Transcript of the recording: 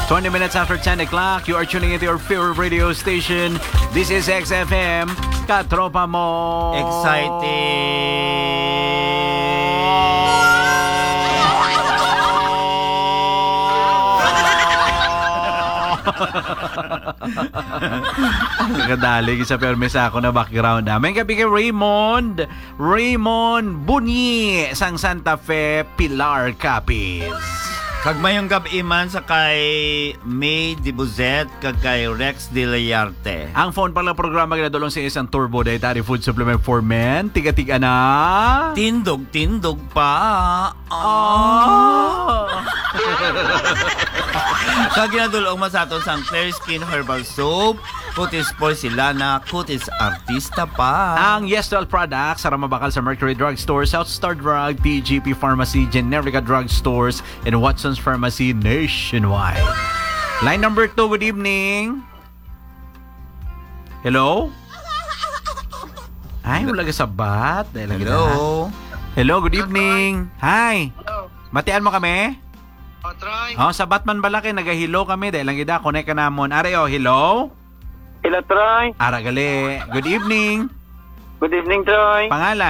20 minutes after 10 o'clock, you are tuning into your favorite radio station. This is XFM, Katropa Mo. Kadalig sa permesa ako na background. May gabi kay Raymond Bunyi sang Santa Fe, Pilar Capiz. Kagmayong gabi man sa kay May Dibuzet kag kay Rex De Layarte. Ang phone pala programa ginadulong sa isang Turbo Dietary Food Supplement for Men. Tiga-tiga na. Tindog pa. Kag ginadulong masaton sang Clear Skin Herbal Soap, Kutis Porcelana, Kutis Artista pa. Ang Yestel products sa Ramabakal sa Mercury Drug Store, South Star Drug, TGP Pharmacy, Generica Drug Stores, and Watson's Pharmacy nationwide. Line number 2, good evening. Hello? Ay, wala ka sabat. Hello. Hello, good evening. Hi. Hello. Matian mo kami? Troy. Oh, sa Batman Balaki, nagahilo kami. Dahil lang ida, connect ka namon. Are, hello? Hello, Troy. Ara, gali. Good evening. Good evening, Troy. Pangalan?